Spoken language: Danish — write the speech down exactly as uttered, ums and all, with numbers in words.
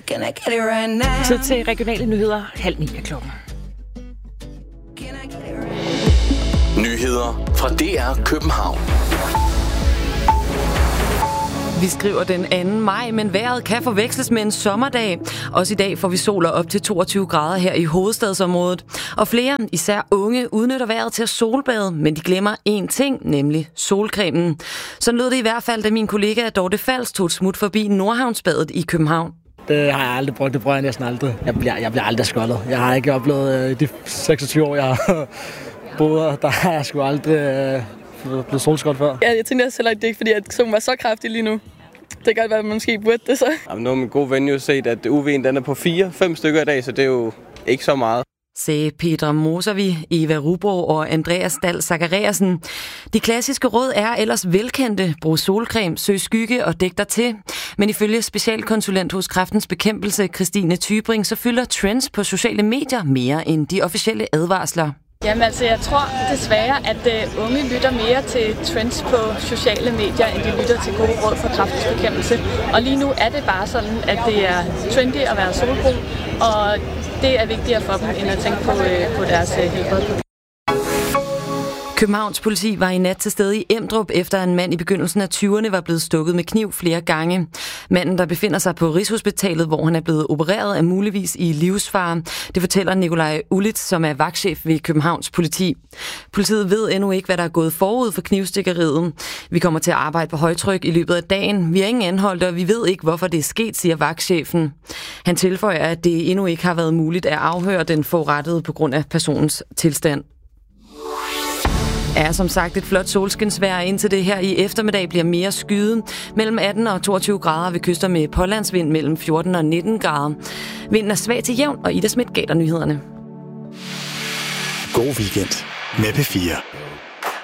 can I get it right now? Tid til regionale nyheder. Halv ni er klokken. Nyheder fra D R København. Vi skriver den anden maj, men vejret kan forveksles med en sommerdag. Også i dag får vi soler op til toogtyve grader her i hovedstadsområdet. Og flere, især unge, udnytter vejret til at solbade, men de glemmer én ting, nemlig solcremen. Sådan lød det i hvert fald, da min kollega Dorte Fals tog et smut forbi Nordhavnsbadet i København. Det har jeg aldrig brugt, det bruger jeg næsten aldrig. Jeg bliver, jeg bliver aldrig skoldet. Jeg har ikke oplevet øh, de seksogtyve år, jeg har boet, der har jeg sgu aldrig øh, blevet solskoldet før. Ja, jeg tænker også heller ikke, det er ikke fordi, at solen var så kraftig lige nu. Det kan godt være, at man måske burde det så. Jamen, nu har min gode ven jo set, at U V'en den er på fire fem stykker i dag, så det er jo ikke så meget. Sagde Petra Moservi, Eva Rubro og Andreas Dahl Zachariasen. De klassiske råd er ellers velkendte. Brug solcreme, søg skygge og dæk dig til. Men ifølge specialkonsulent hos Kræftens Bekæmpelse, Christine Tybring, så fylder trends på sociale medier mere end de officielle advarsler. Jamen altså, jeg tror desværre, at uh, unge lytter mere til trends på sociale medier, end de lytter til gode råd fra Kræftens Bekæmpelse. Og lige nu er det bare sådan, at det er trendy at være solbrun, og det er vigtigere for dem, end at tænke på, uh, på deres uh, helbred. Københavns politi var i nat til stede i Emdrup, efter en mand i begyndelsen af tyverne var blevet stukket med kniv flere gange. Manden, der befinder sig på Rigshospitalet, hvor han er blevet opereret, er muligvis i livsfare. Det fortæller Nikolaj Ulitz, som er vagtchef ved Københavns politi. Politiet ved endnu ikke, hvad der er gået forud for knivstikkeriet. Vi kommer til at arbejde på højtryk i løbet af dagen. Vi har ingen anholdte, og vi ved ikke, hvorfor det er sket, siger vagtchefen. Han tilføjer, at det endnu ikke har været muligt at afhøre den forurettede på grund af personens tilstand. Er som sagt et flot solskinsvejr, indtil det her i eftermiddag bliver mere skyet. Mellem atten og toogtyve grader ved kyster med pålandsvind mellem fjorten og nitten grader. Vinden er svag til jævn, og Ida Schmidt gav dig nyhederne. God weekend med P fire.